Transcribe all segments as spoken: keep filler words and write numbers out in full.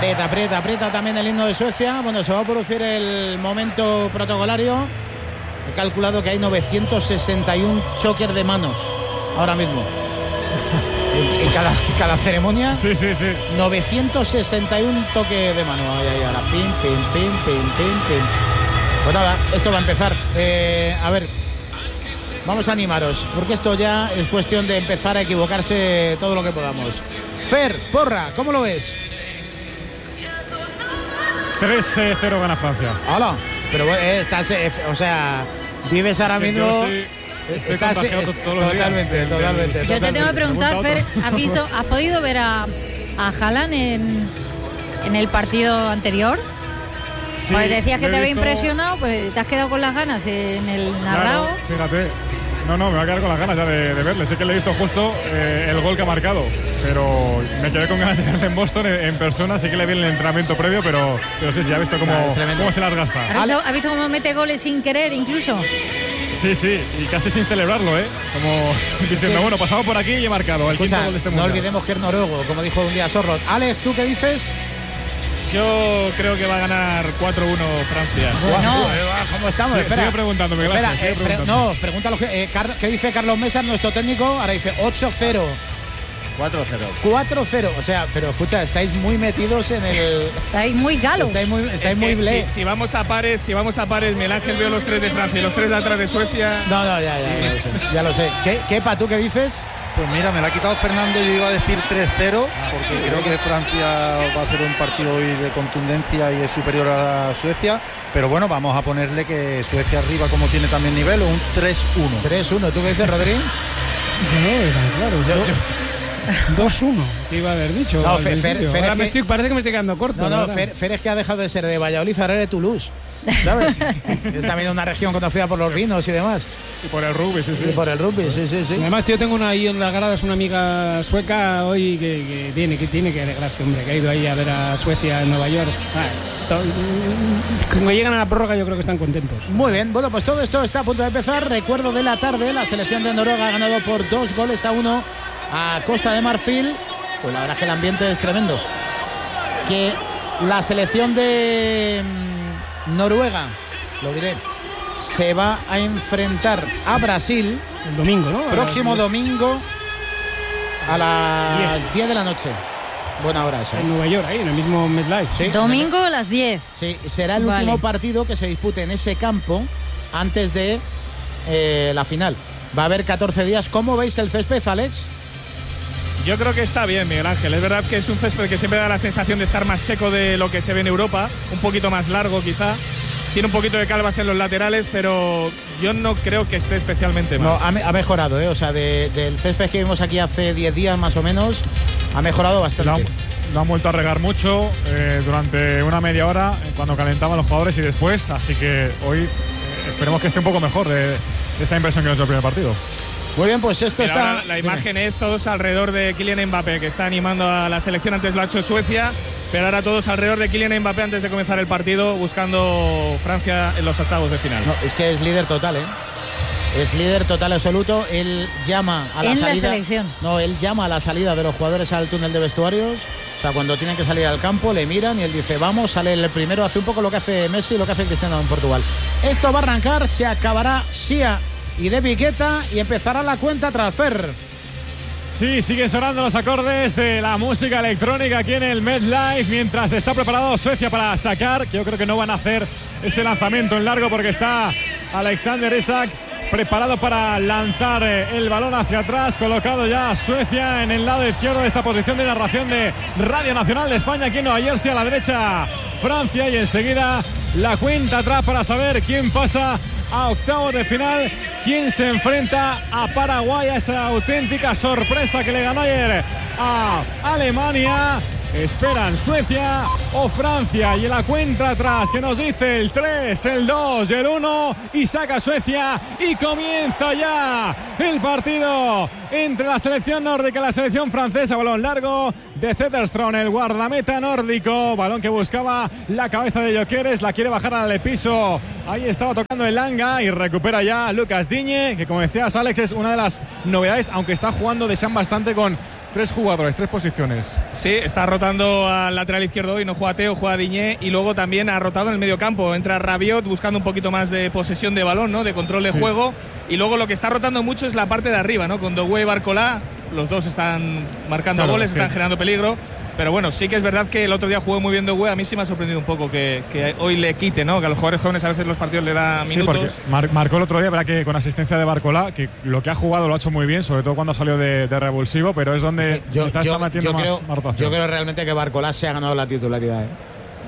Aprieta, aprieta, aprieta también el himno de Suecia. Bueno, se va a producir el momento protocolario. He calculado que hay novecientos sesenta y uno choques de manos ahora mismo. en, en cada, cada ceremonia. Sí, sí, sí. novecientos sesenta y uno toques de mano. Ahí, ahí, ahora. Pim, pim, pim, pim, pim, pim. Pues nada, esto va a empezar. Eh, a ver, vamos a animaros, porque esto ya es cuestión de empezar a equivocarse todo lo que podamos. Fer, Porra, ¿cómo lo ves? tres cero gana Francia. Hola, pero eh, estás, eh, o sea, vives ahora mismo. Estoy, estoy estás, contagiado es, todos los totalmente, días. totalmente. Yo te tengo que preguntar, Fer, ¿has visto, has podido ver a, a Haaland en, en el partido anterior? Sí, pues decías que te había visto... impresionado, pues te has quedado con las ganas en el narrado. Claro, fíjate. No, no, me va a quedar con las ganas ya de, de verle. Sé que le he visto justo eh, el gol que ha marcado, pero me quedé con ganas de verle en Boston en, en persona. Sí que le vi en el entrenamiento previo, pero, pero sí, sí, ha visto cómo, cómo se las gasta. ¿Has visto, ¿Has visto cómo mete goles sin querer incluso? Sí, sí, y casi sin celebrarlo, ¿eh? Como diciendo, bueno, pasado por aquí y he marcado el Escucha, quinto gol de este no mundial. olvidemos que es noruego, como dijo un día Sorrot. Alex, ¿tú qué dices? Yo creo que va a ganar cuatro uno Francia. Bueno, ¿cómo estamos? Sí, espera, sigue preguntándome, espera, gracias, sigue eh, pre preguntando. no, pregúntalo. Eh, ¿Qué dice Carlos Mesa, nuestro técnico? Ahora dice ocho cero. cuatro cero. cuatro cero. O sea, pero escucha, estáis muy metidos en el. Estáis muy galos. Estáis muy, estáis Es muy que blé. si, si vamos a pares, si vamos a pares, Miguel Ángel veo los tres de Francia y los tres de atrás de Suecia. No, no, ya, ya, ya lo sé. Ya lo sé. ¿Qué, Kepa, tú qué dices? Pues mira, me la ha quitado Fernando, yo iba a decir tres cero, porque creo que Francia va a hacer un partido hoy de contundencia y es superior a Suecia, pero bueno, vamos a ponerle que Suecia arriba, como tiene también nivel, o un tres uno. tres uno, ¿tú qué dices, Rodri? Yo, era claro, Yo- yo- yo- dos uno, que iba a haber dicho. No, al Fer- principio. Fer- Fer Ahora es me que- estoy, parece que me estoy quedando corto. No, la no, verdad. Fer, Fer es que ha dejado de ser de Valladolid, ahora es de Toulouse, ¿sabes? Es también una región conocida por los vinos y demás. Y por el rugby, sí, sí. Y por el rugby, sí, sí, sí. Y además, tío, tengo una ahí en las gradas, una amiga sueca hoy que, que tiene que tiene que alegrarse, hombre, que ha ido ahí a ver a Suecia en Nueva York. Ah, to- cuando llegan a la prórroga, yo creo que están contentos. Muy bien, bueno, pues todo esto está a punto de empezar. Recuerdo de la tarde, la selección de Noruega ha ganado por dos goles a uno a Costa de Marfil. Pues la verdad es que el ambiente es tremendo. Que la selección de mm, Noruega, lo diré, se va a enfrentar a Brasil El domingo, ¿no? próximo domingo a las diez de la noche. Buena hora esa. En Nueva York, ahí, en el mismo MetLife. Sí, Domingo a las diez. Sí, será el Vale. último partido que se dispute en ese campo antes de eh, la final. Va a haber catorce días. ¿Cómo veis el césped, Alex? Yo creo que está bien, Miguel Ángel. Es verdad que es un césped que siempre da la sensación de estar más seco de lo que se ve en Europa, un poquito más largo quizá. Tiene un poquito de calvas en los laterales, pero yo no creo que esté especialmente mal. No, ha, me- ha mejorado, ¿eh? O sea, de- del césped que vimos aquí hace diez días más o menos, ha mejorado Lo han, bastante. lo han vuelto a regar mucho eh, durante una media hora eh, cuando calentaban los jugadores y después, así que hoy eh, esperemos que esté un poco mejor de, de esa impresión que nos dio el primer partido. Muy bien, pues esto Pero está. ahora la imagen es todos alrededor de Kylian Mbappé, que está animando a la selección. Antes lo ha hecho Suecia, pero ahora todos alrededor de Kylian Mbappé antes de comenzar el partido, buscando Francia en los octavos de final. No, es que es líder total, ¿eh? Es líder total absoluto. Él llama a la En la salida. selección. No, él llama a la salida de los jugadores al túnel de vestuarios. O sea, cuando tienen que salir al campo, le miran y él dice, vamos, sale el primero, hace un poco lo que hace Messi y lo que hace Cristiano en Portugal. Esto va a arrancar, se acabará Sia y de Guetta y empezará la cuenta tras Fer. Sí, siguen sonando los acordes de la música electrónica aquí en el MetLife mientras está preparado Suecia para sacar, que yo creo que no van a hacer ese lanzamiento en largo porque está Alexander Isak preparado para lanzar el balón hacia atrás, colocado ya Suecia en el lado izquierdo de esta posición de narración de Radio Nacional de España aquí en Nueva Jersey, a la derecha Francia y enseguida la cuenta atrás para saber quién pasa a octavos de final, quién se enfrenta a Paraguay, a esa auténtica sorpresa que le ganó ayer a Alemania. Esperan Suecia o Francia y en la cuenta atrás que nos dice el tres, el dos y el uno y saca Suecia y comienza ya el partido entre la selección nórdica y la selección francesa. Balón largo de Zetterström, el guardameta nórdico, balón que buscaba la cabeza de Gyökeres, la quiere bajar al piso, ahí estaba tocando el Langa y recupera ya Lucas Digne, que como decías Alex es una de las novedades, aunque está jugando Deschamps bastante con tres jugadores, tres posiciones. Sí, está rotando al lateral izquierdo hoy, no juega Teo, juega Diñé, y luego también ha rotado en el medio campo. Entra Rabiot buscando un poquito más de posesión de balón, ¿no? De control de sí. juego. Y luego lo que está rotando mucho es la parte de arriba, ¿no? Con Doué y Barcolá, los dos están marcando claro, goles, sí. están generando peligro. Pero bueno, sí que es verdad que el otro día jugó muy bien Doué. A mí sí me ha sorprendido un poco que, que hoy le quite, ¿no? Que a los jugadores jóvenes a veces los partidos le da minutos. Sí, porque mar marcó el otro día, verdad que con asistencia de Barcolá, que lo que ha jugado lo ha hecho muy bien, sobre todo cuando salió de, de revulsivo, pero es donde yo, está, yo, está metiendo yo más, creo, más rotación. Yo creo realmente que Barcolá se ha ganado la titularidad, ¿eh?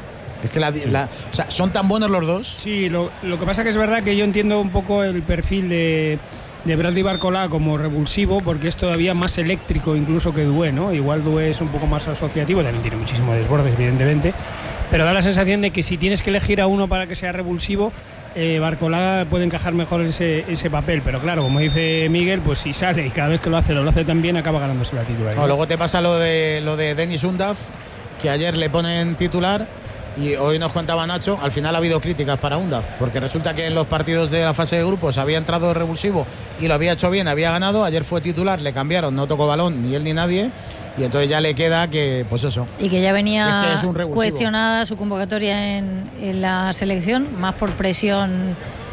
Es que la, sí. la, o sea, son tan buenos los dos. Sí, lo, lo que pasa que es verdad que yo entiendo un poco el perfil de de Bradley Barcolá como revulsivo, porque es todavía más eléctrico incluso que Doué, ¿no? Igual Doué es un poco más asociativo, también tiene muchísimo desborde, evidentemente, pero da la sensación de que si tienes que elegir a uno para que sea revulsivo, eh, Barcolá puede encajar mejor ese, ese papel, pero claro, como dice Miguel, pues si sale y cada vez que lo hace, lo hace tan bien, acaba ganándose la titularidad. No, luego te pasa lo de, lo de Denis Undav, que ayer le ponen titular. Y hoy nos contaba Nacho, al final ha habido críticas para Undav, porque resulta que en los partidos de la fase de grupos había entrado revulsivo y lo había hecho bien, había ganado. Ayer fue titular, le cambiaron, no tocó balón ni él ni nadie, y entonces ya le queda que, pues eso. Y que ya venía es que es cuestionada su convocatoria en, en la selección, más por presión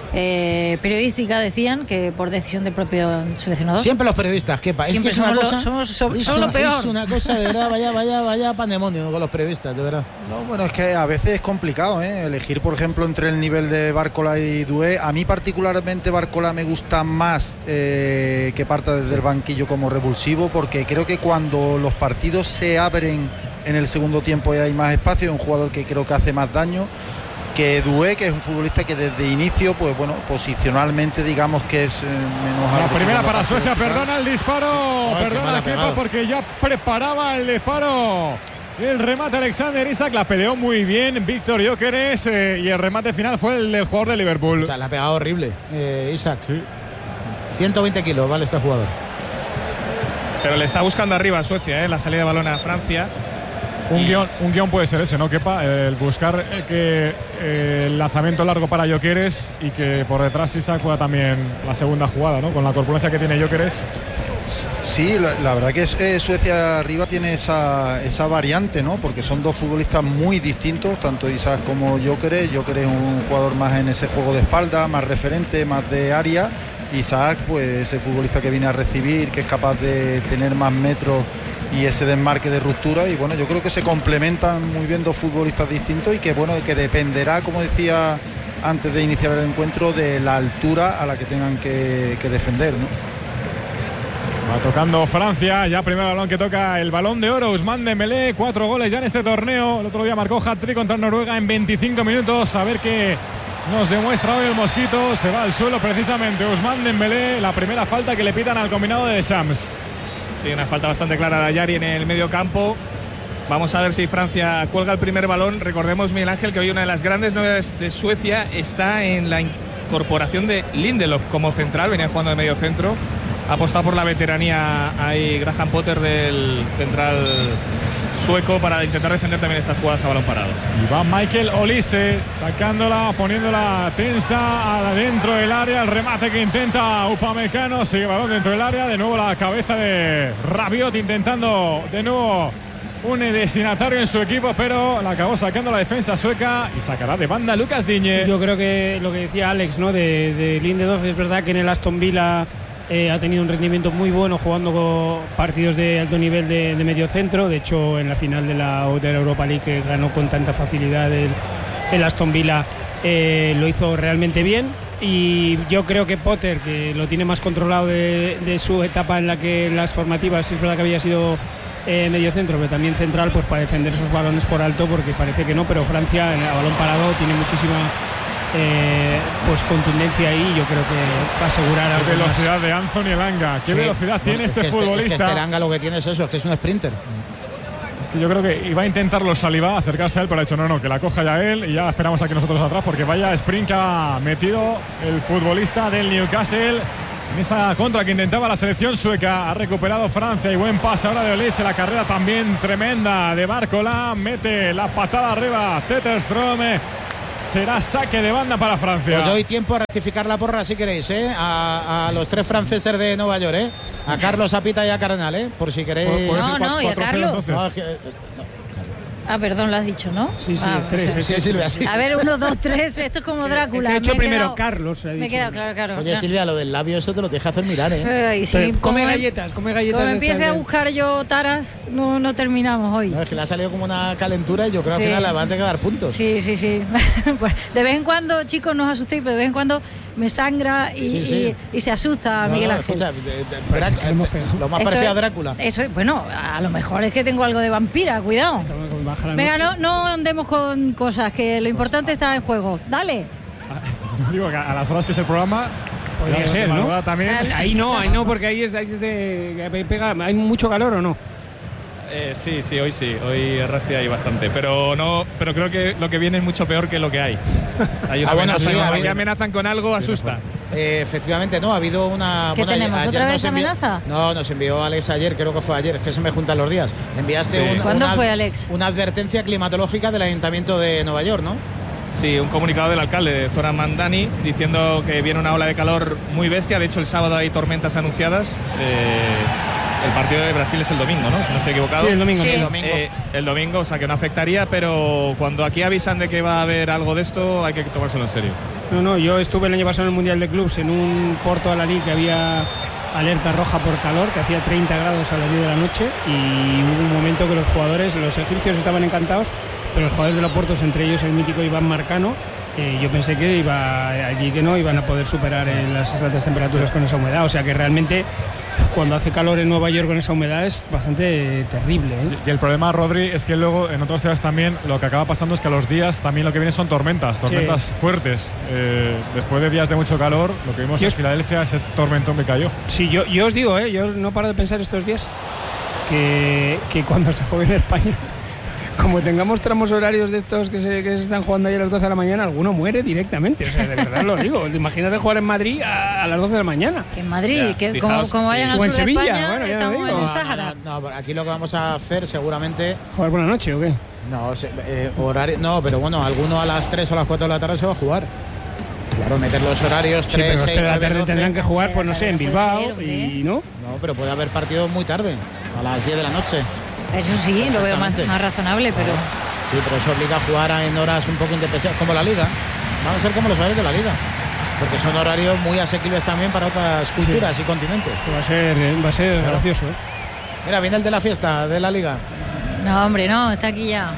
eh, periodística, decían, que por decisión del propio seleccionador. Siempre los periodistas, ¿qué pasa? Siempre es que es somos, una cosa, lo, somos, somos, es somos una, lo peor. Es una cosa de verdad, vaya, vaya, vaya pandemonio con los periodistas, de verdad. No, bueno, es que a veces es complicado, ¿eh? Elegir, por ejemplo, entre el nivel de Barcolá y Doué. A mí particularmente Barcolá me gusta más eh, que parta desde el banquillo como revulsivo, porque creo que cuando los partidos se abren en el segundo tiempo y hay más espacio, es un jugador que creo que hace más daño que Doué, que es un futbolista que desde inicio, pues bueno, posicionalmente digamos que es eh, menos la primera para Suecia, perdona el disparo, sí. perdona Kepa, porque ya preparaba el disparo. El remate Alexander Isak, la peleó muy bien Víctor Gyökeres, eh, y el remate final fue el del jugador de Liverpool. O sea, la ha pegado horrible eh, Isak. Sí. ciento veinte kilos vale este jugador. Pero le está buscando arriba a Suecia, eh, la salida de balón a Francia. Un guión, un guión puede ser ese, ¿no, Kepa? El buscar eh, que eh, el lanzamiento largo para Gyökeres y que por detrás Isak pueda también la segunda jugada, ¿no? Con la corpulencia que tiene Gyökeres. Sí, la, la verdad que es, eh, Suecia arriba tiene esa, esa variante, ¿no? Porque son dos futbolistas muy distintos, tanto Isak como Gyökeres. Gyökeres es un jugador más en ese juego de espalda, más referente, más de área. Isak, pues ese futbolista que viene a recibir, que es capaz de tener más metros y ese desmarque de ruptura. Y bueno, yo creo que se complementan muy bien dos futbolistas distintos y que bueno, que dependerá, como decía antes de iniciar el encuentro, de la altura a la que tengan que, que defender, ¿no? Va tocando Francia, ya primer balón que toca el Balón de Oro, Ousmane Dembélé, cuatro goles ya en este torneo. El otro día marcó hat-trick contra Noruega en veinticinco minutos. A ver qué nos demuestra hoy el Mosquito. Se va al suelo precisamente Ousmane Dembélé, la primera falta que le pitan al combinado de Deschamps. Sí, una falta bastante clara de Ayari en el medio campo. Vamos a ver si Francia cuelga el primer balón. Recordemos, Miguel Ángel, que hoy una de las grandes novedades de Suecia está en la incorporación de Lindelof como central. Venía jugando de medio centro. Ha apostado por la veteranía ahí Graham Potter del central sueco para intentar defender también estas jugadas a balón parado. Y va Michael Olise sacándola, poniéndola tensa adentro del área. El remate que intenta Upamecano, sigue balón dentro del área. De nuevo la cabeza de Rabiot intentando de nuevo un destinatario en su equipo, pero la acabó sacando la defensa sueca y sacará de banda Lucas Digne. Yo creo que lo que decía Alex, ¿no? de, de Lindelof, es verdad que en el Aston Villa Eh, ha tenido un rendimiento muy bueno jugando con partidos de alto nivel de, de medio centro. De hecho, en la final de la, de la Europa League, que ganó con tanta facilidad el, el Aston Villa, eh, lo hizo realmente bien. Y yo creo que Potter, que lo tiene más controlado de, de su etapa en la que las formativas, es verdad que había sido eh, medio centro, pero también central, pues para defender esos balones por alto, porque parece que no, pero Francia a balón parado tiene muchísima Eh, pues contundencia ahí. Yo creo que va a asegurar la velocidad de Anthony Elanga. ¿Qué sí. velocidad bueno, tiene este que futbolista? Este, es que este Elanga lo que tiene es eso, es que es un sprinter. Es que yo creo que iba a intentarlo Saliba, acercarse a él, pero ha dicho no, no, que la coja ya él y ya esperamos aquí nosotros atrás, porque vaya sprint que ha metido el futbolista del Newcastle en esa contra que intentaba la selección sueca. Ha recuperado Francia y buen pase ahora de Olise. La carrera también tremenda de Barcolá, mete la patada arriba Zetterström será saque de banda para Francia. Os doy tiempo a rectificar la porra si queréis, ¿eh? A, a los tres franceses de Nueva York, ¿eh? A Carlos, a Pita y a Cardenal, ¿eh? Por si queréis. No, no, y a Carlos. No, es que, Ah, perdón, lo has dicho, ¿no? Sí, sí, ah, tres. sí, sí, Silvia, sí. A ver, uno, dos, tres, esto es como Drácula. He hecho Me he primero quedado- Carlos. he Me he dicho. quedado, claro, claro. Oye, Silvia, lo del labio eso te lo tienes que hacer mirar, ¿eh? Ay, si Pero me- come como- galletas, come galletas. Como de empiece estas a de- buscar yo taras, no, no terminamos hoy. No, es que le ha salido como una calentura y yo creo que Sí. al final le van a tener que dar puntos. Sí, sí, sí. Pues de vez en cuando, chicos, no os asustéis, pero de vez en cuando me sangra y, Sí, sí. y- y se asusta No, Miguel no, Ángel. escucha, de- de- Drá- que hemos pegado. lo más Esto parecido a es- Drácula. Eso es, bueno, a lo mejor es que tengo algo de vampira, cuidado. Baja la Venga, noche. no, no andemos con cosas, que lo importante está en juego. Dale. Digo que a las horas que es el programa. Podría de ser, ¿no? madrugada también. O sea, Ahí no, ahí no, porque ahí es, ahí es de. ahí pega, ¿hay mucho calor o no? Eh, sí, sí, hoy sí, hoy Rasti hay bastante, pero no, pero creo que lo que viene es mucho peor que lo que hay. Hay una Ah, bueno, amenaza, sí, cuando ha habido- que amenazan con algo asusta. Eh, efectivamente, no, ha habido una. ¿Qué bueno, tenemos? ayer ¿Otra vez nos envió- amenaza? No, nos envió Alex ayer, creo que fue ayer, es que se me juntan los días. Enviaste Sí. un- ¿Cuándo una, fue, Alex? una advertencia climatológica del Ayuntamiento de Nueva York, ¿no? Sí, un comunicado del alcalde de Zoran Mandani diciendo que viene una ola de calor muy bestia. De hecho, el sábado hay tormentas anunciadas. Eh, el partido de Brasil es el domingo, ¿no? Si no estoy equivocado. Sí, el domingo. Sí. El domingo. Eh, el domingo, o sea que no afectaría, pero cuando aquí avisan de que va a haber algo de esto, hay que tomárselo en serio. No, no, yo estuve el año pasado en el Mundial de Clubs en un Porto Alalí que había alerta roja por calor, que hacía treinta grados a las diez de la noche y hubo un momento que los jugadores, los egipcios estaban encantados, pero los jugadores de los Portos, entre ellos el mítico Iván Marcano, eh, yo pensé que iba allí que no iban a poder superar en las altas temperaturas con esa humedad, o sea que realmente cuando hace calor en Nueva York con esa humedad es bastante terrible, ¿eh? Y el problema, Rodri, es que luego en otras ciudades también lo que acaba pasando es que a los días también lo que viene son tormentas, tormentas fuertes. Eh, después de días de mucho calor, lo que vimos Yo en es- Filadelfia, ese tormentón que cayó. Sí, yo, yo os digo, ¿eh? Yo no paro de pensar estos días que, que cuando se juegue en España, como tengamos tramos horarios de estos que se, que se están jugando ahí a las doce de la mañana, alguno muere directamente. O sea, de verdad lo digo. Imagínate jugar en Madrid a, a las doce de la mañana. Que en Madrid, Ya, que fijaos, como, como sí. vayan al O en sur de Sevilla, España, bueno, ya lo estamos digo. en No, el no, Sáhara. no, no, aquí lo que vamos a hacer seguramente. ¿Jugar por la noche o qué? No, se- eh, horario, no, pero bueno, alguno a las tres o a las cuatro de la tarde se va a jugar. Claro, meter los horarios Sí, tres, pero seis, de la nueve, tarde doce. tendrán que jugar, Sí, pues no la sé, en tarde Bilbao puede ser, y no. No, pero puede haber partidos muy tarde, a las diez de la noche. Eso sí, lo veo más, Perfectamente. más razonable, pero Sí, pero eso obliga a jugar a- en horas un poco independientes, como la Liga. Van a ser como los horarios de la Liga. Porque son horarios muy asequibles también para otras culturas y continentes. Va a ser, va a ser gracioso, ¿eh? Mira, viene el de la fiesta de la Liga. no, hombre, no, está aquí ya.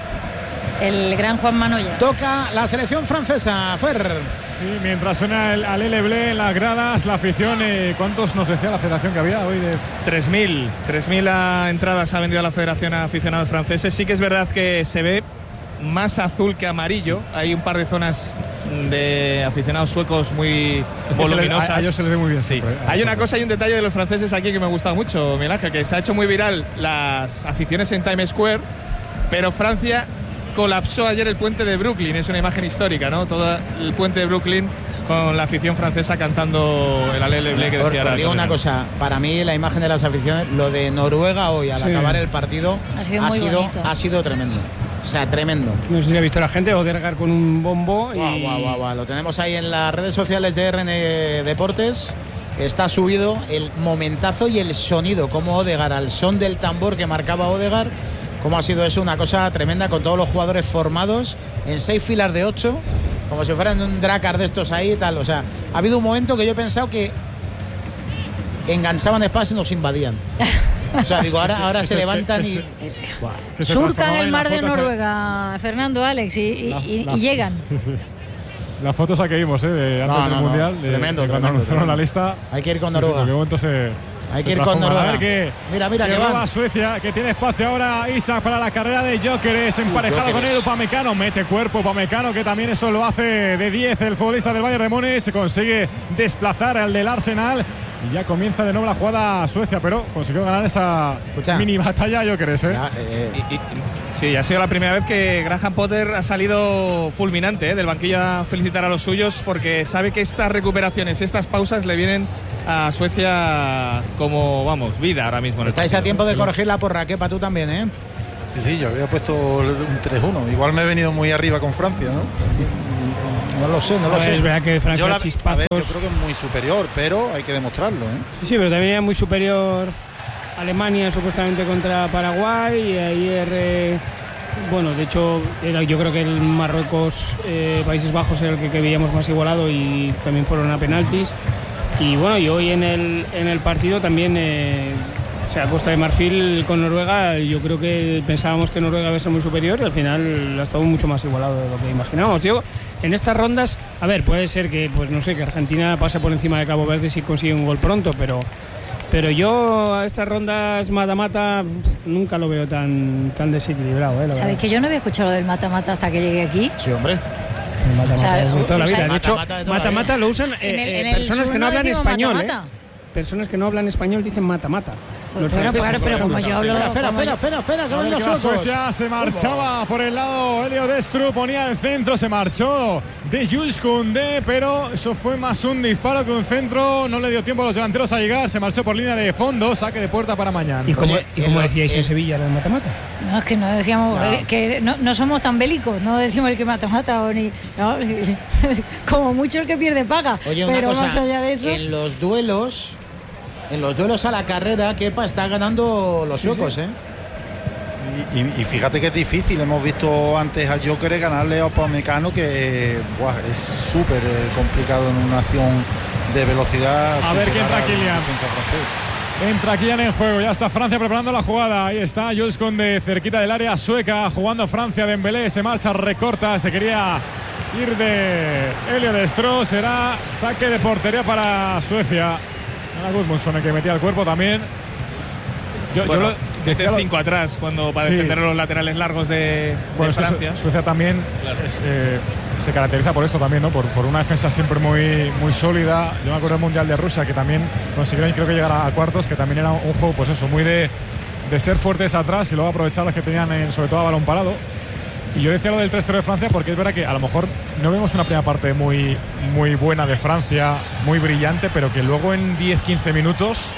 El gran Juan Manoya. Toca la selección francesa, Fer. Sí, mientras suena el Alele Blé en las gradas, la afición, eh, ¿cuántos nos decía la federación que había hoy? De tres mil entradas ha vendido la Federación a aficionados franceses. Sí que es verdad que se ve más azul que amarillo. Hay un par de zonas de aficionados suecos muy Es que se les- voluminosas. a- a ellos se les ve muy bien Sí. siempre, ¿eh? Hay una cosa y un detalle de los franceses aquí que me gusta mucho, Miguel Ángel, que se ha hecho muy viral las aficiones en Times Square, pero Francia colapsó ayer el puente de Brooklyn. Es una imagen histórica, ¿no? Todo el puente de Brooklyn con la afición francesa cantando el Alele Blé que Os, decía os la digo una Constitución. cosa, para mí la imagen de las aficiones, lo de Noruega hoy al Sí. acabar el partido Ha sido ha muy sido, bonito. ha sido tremendo. O sea, tremendo. No sé si ha visto la gente, Odegaard con un bombo y... Guau, guau, guau, guau. Lo tenemos ahí en las redes sociales de R N Deportes. Está subido el momentazo y el sonido, como Odegaard, al son del tambor que marcaba Odegaard. Cómo ha sido eso una cosa tremenda con todos los jugadores formados en seis filas de ocho, como si fueran un Drakkar de estos ahí y tal. O sea, ha habido un momento que yo he pensado que enganchaban espacio y nos invadían. O sea, digo, ahora, ahora se levantan y... Buah. que se Surcan transformaba el en mar la de foto esa- Noruega, Fernando, Alex, y, y- la- y- la- y llegan. Sí, sí. La foto esa que vimos, ¿eh? De antes No, del no, no. Mundial. de- Tremendo, de cuando tremendo, anunciaron la tremendo. lista. Hay que ir con Sí, sí, Noruega. en qué momento se. Hay se que ir con transforma. Noruega. A ver que, Mira, mira, que roba van. Suecia, que tiene espacio ahora Isaac para la carrera de Gyökeres, emparejado con Gyökeres. él. Upamecano mete cuerpo. Upamecano, que también eso lo hace de diez el futbolista del Bayern de Múnich. Se consigue desplazar al del Arsenal. Y ya comienza de nuevo la jugada Suecia, pero consiguió ganar esa Escucha. mini batalla Gyökeres, ¿eh? Ya, eh, Y- y- sí, ha sido la primera vez que Graham Potter ha salido fulminante, ¿eh? Del banquillo a felicitar a los suyos, porque sabe que estas recuperaciones, estas pausas le vienen a Suecia como, vamos, vida ahora mismo. en el estáis a partido. tiempo de corregir la porra, Kepa, tú también, ¿eh? Sí, sí, yo había puesto un tres uno. Igual me he venido muy arriba con Francia, ¿no? no lo sé, no lo A ver, sé. Es verdad que Francia Yo, la, chispazos. a ver, yo creo que es muy superior, pero hay que demostrarlo, ¿eh? Sí, sí, pero también era muy superior Alemania supuestamente contra Paraguay y ayer, eh, bueno, de hecho era, yo creo que el Marruecos, eh, Países Bajos era el que, que veíamos más igualado y también fueron a penaltis. Y bueno, y hoy en el, en el partido también, eh, o sea, Costa de Marfil con Noruega, yo creo que pensábamos que Noruega iba a ser muy superior y al final ha estado mucho más igualado de lo que imaginábamos. Yo, en estas rondas, a ver, puede ser que, pues no sé, que Argentina pase por encima de Cabo Verde si consigue un gol pronto, pero, pero yo a estas rondas mata-mata nunca lo veo tan, tan desequilibrado. ¿eh? ¿Sabéis que yo no había escuchado lo del mata-mata hasta que llegué aquí? Sí, hombre. Mata-mata O sea, desde toda la o sea, vida. De hecho, mata-mata de toda la mata-mata vida. lo usan eh, En el- eh, en el personas sur que no no hablan decimos español. mata-mata. ¿eh? Personas que no hablan español dicen mata-mata. Los Bueno, franceses, claro, por pero como ejemplo. yo hablo... Espera, espera, como espera, yo- espera, espera, que A van ver los que la suecos. Suecia se marchaba por el lado Elio Destru, ponía el centro, se marchó de Jules Koundé, pero eso fue más un disparo que un centro, no le dio tiempo a los delanteros a llegar, se marchó por línea de fondo, saque de puerta para mañana. ¿Y cómo, Oye, y cómo el- decíais el- en Sevilla lo de mata-mata? No, es que no decíamos, No. eh, que no, no somos tan bélicos, no decimos el que mata-mata o ni... no, como mucho el que pierde paga, Oye, una pero cosa, más allá de eso... en los duelos, en los duelos a la carrera, Kepa está ganando los suecos, ¿eh? Y, y- y fíjate que es difícil. Hemos visto antes a Joker ganarle a Upamecano, que buah, es súper eh, complicado en una acción de velocidad. A ver quién superar entra al Kylian. defensa francés. Entra Kylian en juego, ya está Francia preparando la jugada. Ahí está Jules Koundé cerquita del área sueca, jugando Francia. Dembélé se marcha, recorta, se quería ir de Elio Destru. Será saque de portería para Suecia. Era Gudmundsson el que metía el cuerpo también. Yo, Bueno, yo lo decía decía lo- cinco atrás cuando para Sí. defender los laterales largos de, Bueno, de es que Su- Francia. Suecia también es, eh, se caracteriza por esto también, ¿no? Por, por una defensa siempre muy, muy sólida. Yo me acuerdo del Mundial de Rusia, que también consiguieron, creo que llegar a cuartos, que también era un juego, pues eso, muy de, de ser fuertes atrás y luego aprovechar las que tenían, en, sobre todo a balón parado. Y yo decía lo del tres cero de Francia porque es verdad que a lo mejor no vemos una primera parte muy, muy buena de Francia, muy brillante, pero que luego en diez quince minutos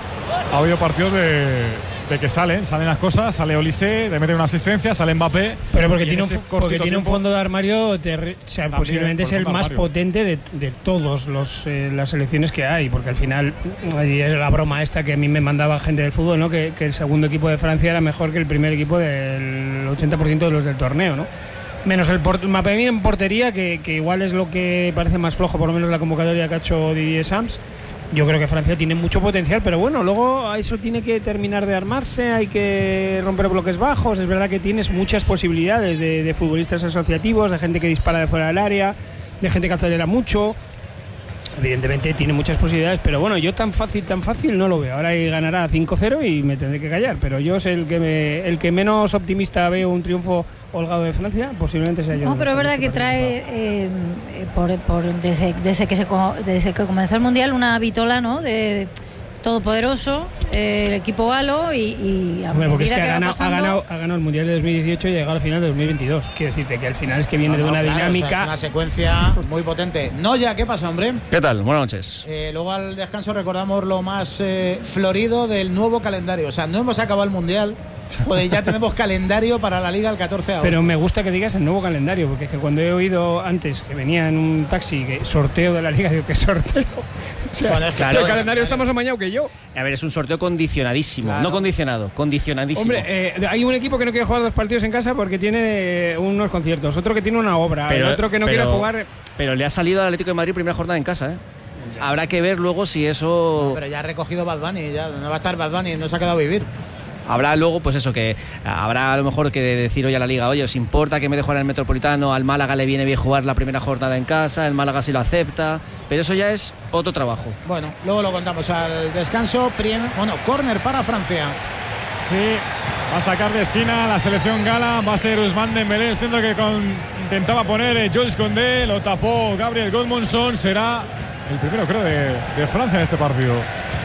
ha habido partidos de, de que salen, salen las cosas, sale Olise, le mete una asistencia, sale Mbappé. Pero porque y en tiene, un, ese fo- porque cortito tiene un tiempo- fondo de armario, terri- o sea, También, posiblemente por es el fondo de más armario. potente de, de todos los eh, las selecciones que hay, porque al final y es la broma esta que a mí me mandaba gente del fútbol, ¿no? Que, que el segundo equipo de Francia era mejor que el primer equipo del ochenta por ciento de los del torneo, ¿no? Menos el por, Mbappé en portería, que, que igual es lo que parece más flojo, por lo menos la convocatoria que ha hecho Didier Sams. Yo creo que Francia tiene mucho potencial, pero bueno, luego eso tiene que terminar de armarse, hay que romper bloques bajos. Es verdad que tienes muchas posibilidades de, de futbolistas asociativos, de gente que dispara de fuera del área, de gente que acelera mucho. Evidentemente tiene muchas posibilidades, pero bueno, yo tan fácil, tan fácil no lo veo. Ahora ganará cinco cero y me tendré que callar, pero yo soy el que me, el que menos optimista veo un triunfo holgado de Francia, posiblemente sea yo. No, pero es verdad que trae, eh, eh, por, por- desde, desde, que se, co- desde que comenzó el Mundial, una vitola, ¿no? De todopoderoso, eh, el equipo galo y, y a Hombre, porque es medida que ha va ganado, ha, pasando- ganado, ha ganado el Mundial de dos mil dieciocho y ha llegado al final de dos mil veintidós. Quiero decirte que al final es que viene No, de no, una claro, dinámica. o sea, es una secuencia muy potente. No, ya, ¿qué pasa, hombre? ¿Qué tal? Buenas noches. Eh, luego al descanso recordamos lo más eh, florido del nuevo calendario. O sea, no hemos acabado el Mundial, joder, ya tenemos calendario para la Liga el catorce de agosto. Pero me gusta que digas el nuevo calendario, porque es que cuando he oído antes que venía en un taxi que sorteo de la Liga, digo, ¿qué sorteo? O sea, Bueno, es que si claro, el es- calendario está más amañado que yo. A ver, es un sorteo condicionadísimo. Claro. No condicionado, condicionadísimo. Hombre, eh, hay un equipo que no quiere jugar dos partidos en casa porque tiene eh, unos conciertos, otro que tiene una obra, el otro que no pero- quiere jugar. Pero le ha salido al Atlético de Madrid primera jornada en casa, ¿eh? Habrá que ver luego si eso. Pero ya ha recogido Bad Bunny, ya no va a estar Bad Bunny, no se ha quedado a vivir. Habrá luego, pues eso, que habrá a lo mejor que decir hoy a la Liga, oye, ¿os importa que me de jugar en el Metropolitano? Al Málaga le viene bien jugar la primera jornada en casa, el Málaga sí lo acepta, pero eso ya es otro trabajo. Bueno, luego lo contamos al descanso. Prim- bueno, córner para Francia. Sí, va a sacar de esquina la selección gala. Va a ser Ousmane Dembélé, el centro que con- intentaba poner eh, Jules Koundé. Lo tapó Gabriel Gudmundsson. Será el primero, creo, de, de Francia en este partido.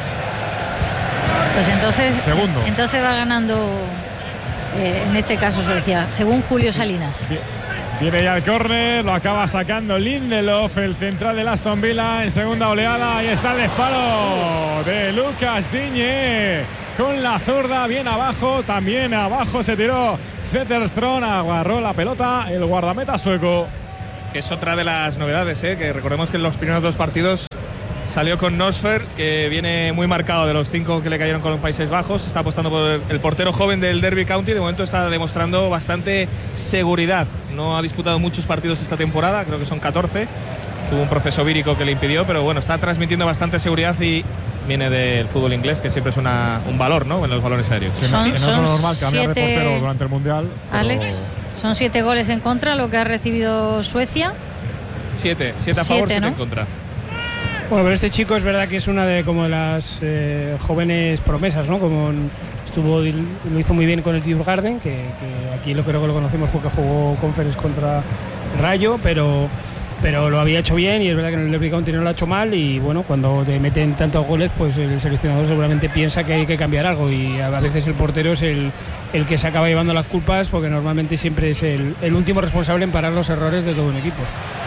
Pues entonces, Segundo. entonces va ganando, eh, en este caso Suecia, según Julio Salinas. Bien. Viene ya el córner, lo acaba sacando Lindelof, el central del Aston Villa en segunda oleada. Ahí está el disparo de Lucas Digne con la zurda, bien abajo, también abajo se tiró Zetterström, agarró la pelota el guardameta sueco. que es otra de las novedades, ¿eh? Que recordemos que en los primeros dos partidos salió con Nosfer, que viene muy marcado de los cinco que le cayeron con los Países Bajos. Está apostando por el portero joven del Derby County. De momento está demostrando bastante seguridad. No ha disputado muchos partidos esta temporada, creo que son catorce. Tuvo un proceso vírico que le impidió, pero bueno, está transmitiendo bastante seguridad y viene del fútbol inglés, que siempre es una, un valor, ¿no? En los balones aéreos. Sí, Son- no, es- no son es normal cambiar de siete- portero durante el Mundial. pero- Alex, son siete goles en contra lo que ha recibido Suecia. Siete, siete a Siete, favor, siete ¿no? en contra. Bueno, pero este chico es verdad que es una de como de las eh, jóvenes promesas, ¿no? Como en- estuvo lo hizo muy bien con el Djurgården, que, que aquí lo creo que lo conocemos porque jugó Conference contra Rayo, pero pero lo había hecho bien y es verdad que en el Derby County no lo ha hecho mal y bueno, cuando te meten tantos goles, pues el seleccionador seguramente piensa que hay que cambiar algo y a veces el portero es el, el que se acaba llevando las culpas porque normalmente siempre es el, el último responsable en parar los errores de todo un equipo.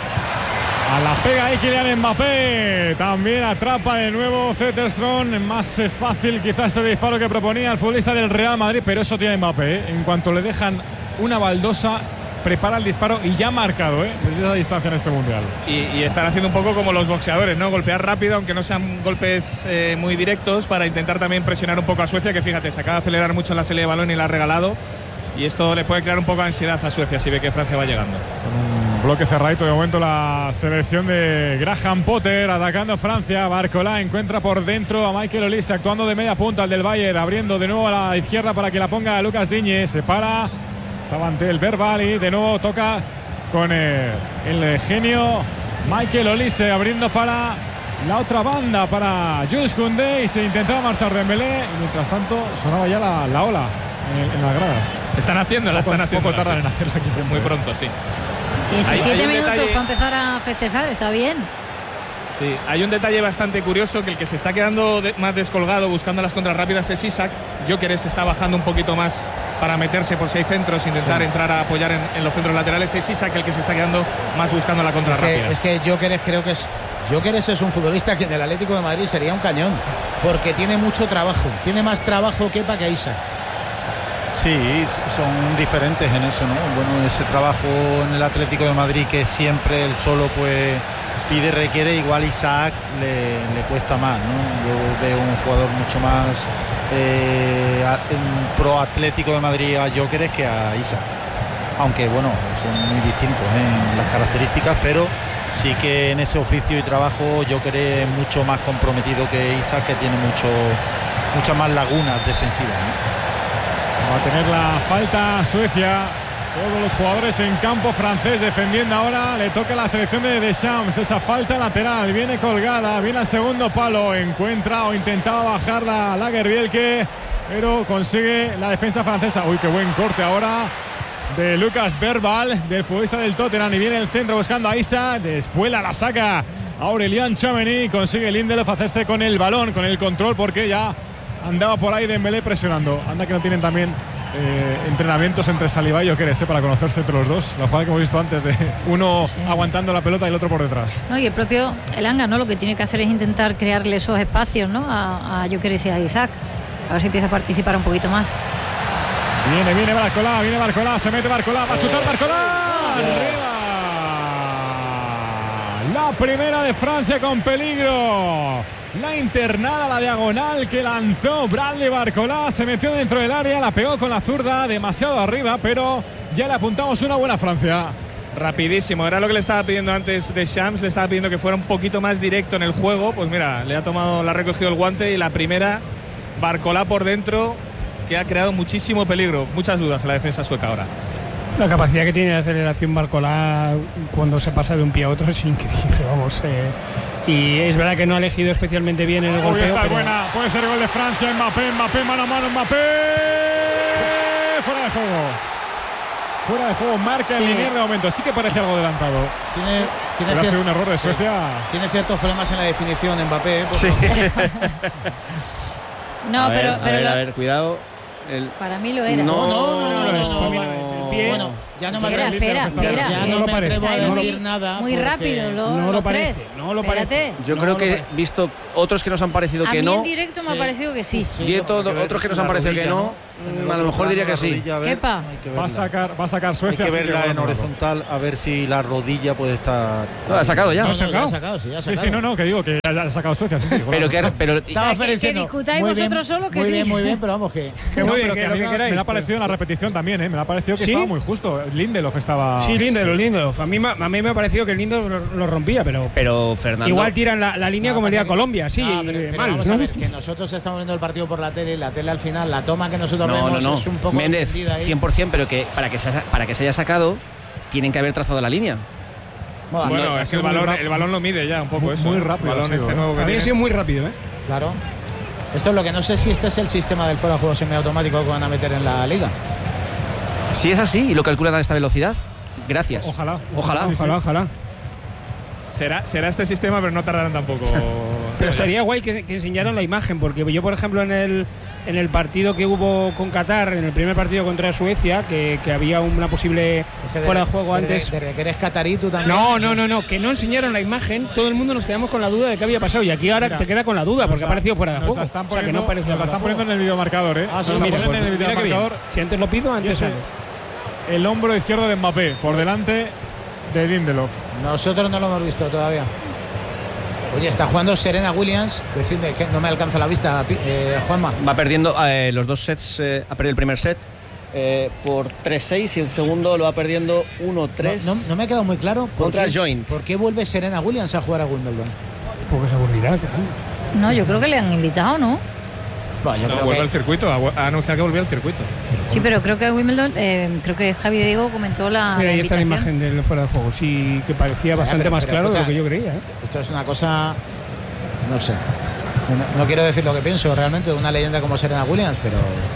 A la pega ahí Kylian Mbappé, también atrapa de nuevo Zetterström, más eh, fácil quizás este disparo que proponía el futbolista del Real Madrid, pero eso tiene Mbappé, ¿eh? En cuanto le dejan una baldosa, prepara el disparo y ya ha marcado, ¿eh? Desde esa distancia en este Mundial. Y, y están haciendo un poco como los boxeadores, ¿no? Golpear rápido, aunque no sean golpes eh, muy directos, para intentar también presionar un poco a Suecia, que fíjate, se acaba de acelerar mucho en la salida de balón y la ha regalado. Y esto le puede crear un poco de ansiedad a Suecia si ve que Francia va llegando. Con un bloque cerradito de momento la selección de Graham Potter, atacando Francia. Barcola encuentra por dentro a Michael Olise, actuando de media punta al del Bayern, abriendo de nuevo a la izquierda para que la ponga a Lucas Digne. Se para, estaba ante el Verbal y de nuevo toca con eh, el genio Michael Olise, abriendo para la otra banda, para Jules Koundé, y se intentaba marchar Dembélé. Y mientras tanto sonaba ya la, la ola en, en las gradas. Están haciéndola, Poco- están haciendo. poco tardan en hacerla aquí siempre. Muy pronto, sí. diecisiete Hay- hay un minutos detalle- para empezar a festejar, está bien. Sí, hay un detalle bastante curioso, que el que se está quedando de- más descolgado buscando las contras rápidas es Isaac. Gyökeres está bajando un poquito más para meterse por si hay centros, intentar Sí. entrar a apoyar en, en los centros laterales. Es Isaac el que se está quedando más buscando la contra Es rápida. que, es que Gyökeres creo que es Gyökeres es un futbolista que en el Atlético de Madrid sería un cañón, porque tiene mucho trabajo, tiene más trabajo Kepa que Isaac. Sí, son diferentes en eso, ¿no? Bueno, ese trabajo en el Atlético de Madrid que siempre el Cholo pues pide, requiere, igual Isaac le, le cuesta más, ¿no? Yo veo un jugador mucho más eh, a- en pro Atlético de Madrid a Gyökeres que a Isaac, aunque bueno, son muy distintos, ¿eh? En las características, pero sí que en ese oficio y trabajo Gyökeres es mucho más comprometido que Isaac, que tiene mucho, muchas más lagunas defensivas, ¿no? Va a tener la falta Suecia. Todos los jugadores en campo francés defendiendo ahora. Le toca a la selección de Deschamps. Esa falta lateral. Viene colgada. Viene al segundo palo. Encuentra o intentaba bajarla Lagerbielke, pero consigue la defensa francesa. Uy, qué buen corte ahora de Lucas Verbal, del futbolista del Tottenham. Y viene el centro buscando a Isa. Después la saca Aurélien Tchouaméni. Consigue Lindelof hacerse con el balón, con el control, porque ya andaba por ahí Dembélé presionando. Anda que no tienen también eh, entrenamientos entre Saliba y Gyökeres, eh, para conocerse entre los dos. La jugada que hemos visto antes de uno Sí. aguantando la pelota y el otro por detrás. No, y el propio Elanga, ¿no? Lo que tiene que hacer es intentar crearle esos espacios, ¿no? A, a Gyökeres y a Isaac. A ver si empieza a participar un poquito más. Viene, viene Barcola, viene Barcola, se mete Barcola, va a chutar Barcola. Arriba. La primera de Francia con peligro. La internada, la diagonal que lanzó Bradley Barcola. Se metió dentro del área, la pegó con la zurda demasiado arriba, pero ya le apuntamos una buena Francia. Rapidísimo, era lo que le estaba pidiendo antes de Shams, le estaba pidiendo que fuera un poquito más directo en el juego. Pues mira, le ha tomado, le ha recogido el guante y la primera, Barcola por dentro, que ha creado muchísimo peligro, muchas dudas en la defensa sueca ahora. La capacidad que tiene de aceleración Barcola cuando se pasa de un pie a otro es increíble, vamos. Eh, y es verdad que no ha elegido especialmente bien el Uy, golpeo. esta es pero- buena, puede ser gol de Francia. Mbappé, Mbappé, mano a mano, Mbappé. Fuera de juego. Fuera de juego, marca Sí. el linier de momento. Sí que parece algo adelantado. Tiene, tiene, Pero ha cier- sido un error de sí. Suecia. Tiene ciertos problemas en la definición Mbappé. porque- No, a ver, pero, a pero ver, lo- a ver, cuidado. El- para mí lo era. No, no, no, no, no, no, no, no, va- no, pie. Bueno, ya no me Espera, atrevo, espera, espera. ya no lo me parece. atrevo a Está muy- decir nada. Muy porque- rápido, lo, No lo los parece, tres. no lo Espérate. parece. Yo No creo lo que, parece. visto otros que nos han parecido A que mí no, en directo me ha Sí. parecido que sí. y otro- otros que nos han parecido que no, a lo mejor diría que sí. Kepa. Va a sacar, va a sacar Hay Suecia. que así verla en bueno, horizontal a ver si la rodilla puede estar. No, ha sacado ya. No, no, sacado? ya ha sacado, sí, ya ha Sí, sacado. sí, no, no, que digo que ya ha sacado Suecia. Sí, sí, Pero que pero Estaba O sea, que- Fer diciendo, que discutáis muy bien, vosotros solos, que muy sí. bien, muy bien, pero vamos que... Que No, muy pero bien, que que a lo mí que me, queráis. me ha parecido en la repetición también, ¿eh? Me ha parecido que ¿Sí? estaba muy justo. Lindelof estaba. Sí, Lindelof, Lindelof. A mí, me- a mí me ha parecido que el Lindelof lo, lo rompía, pero pero Fernando. igual tiran la, la línea No, como el día pasa que- Colombia, sí, No, pero, pero mal. vamos ¿no? a ver, que nosotros estamos viendo el partido por la tele y la tele al final, la toma que nosotros No, no, vemos no. es un poco Méndez, extendida ahí. cien por ciento, pero que para que, se, para que se haya sacado, tienen que haber trazado la línea. Bueno, Bueno, ha es que sido el muy balón, rápido. el balón lo mide ya un poco Muy- eso. muy ¿eh? rápido El balón ha sido, este ¿eh? nuevo que A mí ha tiene. sido muy rápido, ¿eh? claro. Esto es lo que no sé si este es el sistema del fuera de juego semiautomático que van a meter en la liga. Si es así y lo calculan a esta velocidad, gracias. Ojalá. Ojalá. Sí, sí. Ojalá, ojalá. Será, será este sistema, pero no tardarán tampoco. Pero estaría guay que, que enseñaran la imagen, porque yo, por ejemplo, en el, en el partido que hubo con Qatar, en el primer partido contra Suecia, que, que había una posible Es que fuera de desde- juego desde- antes. Desde que eres catarí, tú también. No, no, no, no, que no enseñaron la imagen, todo el mundo nos quedamos con la duda de qué había pasado. Y aquí ahora Mira, te queda con la duda, porque Nos ha parecido fuera de nos juego. la están O sea, que poniendo, no parecía nos la fuera de están poniendo en juego. el videomarcador, ¿eh? Ah, sí, Nos la mira, ponen Pues en el mira qué bien. videomarcador. Si antes lo pido, Y antes ese- sale. el hombro izquierdo de Mbappé, por delante de Lindelof. Nosotros no lo hemos visto todavía. Oye, está jugando Serena Williams. Decidme que no me alcanza la vista, eh, Juanma. Va perdiendo eh, los dos sets, eh, ha perdido el primer set eh, por tres seis y el segundo lo va perdiendo uno tres. No, no- no me ha quedado muy claro por Contra qué, Joint. por qué vuelve Serena Williams a jugar a Wimbledon. Porque se aburrirá. ¿sí? No, yo creo que le han invitado, ¿no? Bueno, yo No, creo vuelve que- al circuito, ha ha anunciado que volvía al circuito. Sí, pero creo que Wimbledon, eh, creo que Javi Diego comentó la. Mira, ahí está la invitación. imagen del fuera de juego. Sí, que parecía bastante pero- más pero claro de lo escucha, que yo creía. ¿eh? Esto es una cosa, no sé. No, no quiero decir lo que pienso realmente de una leyenda como Serena Williams, pero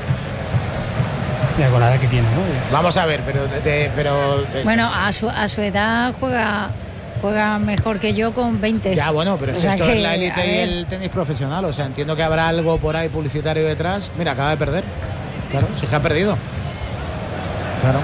Mira, con la edad que tiene, ¿no? vamos a ver, pero, de- de- pero de- Bueno, a su, a su edad juega juega mejor que yo con veinte. ya bueno, pero es O que sea esto que, es la a élite y ver. el tenis profesional, o sea, entiendo que habrá algo por ahí publicitario detrás. Mira, acaba de perder. Claro, si es que ha perdido. Claro.